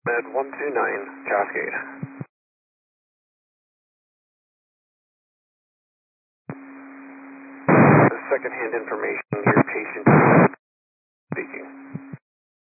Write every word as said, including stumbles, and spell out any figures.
Med one two nine, Cascade. Second-hand information, your patient speaking.